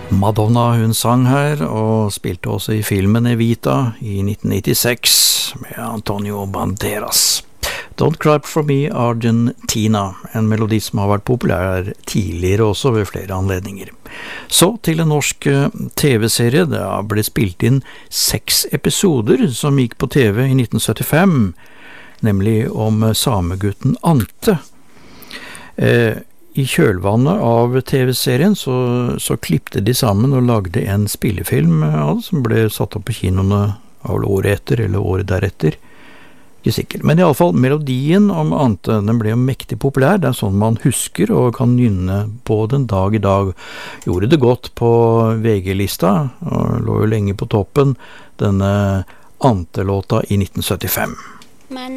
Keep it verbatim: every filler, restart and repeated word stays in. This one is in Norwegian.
Madonna hun sang her, og spilte også i filmen Evita i nitten nittiseks med Antonio Banderas. Don't Cry For Me, Argentina, en melodi som har vært populær tidligere også ved flere anledninger. Så til en norsk tv-serie. Det ble spilt inn seks episoder som gikk på tv i nitten syttifem, nemlig om samegutten Ante. Eh, I kjølvannet av tv-serien så, så klippte de sammen og lagde en spillefilm av, som ble satt opp på kinoene av året etter eller året deretter. Ikke sikker. Men i alle fall, melodien om Ante, den ble jo mektig populær. Det er sånn man husker og kan nynne på den dag i dag. Gjorde det godt på V G-lista, og lå jo lenge på toppen, denne Ante-låta i nitten syttifem. Man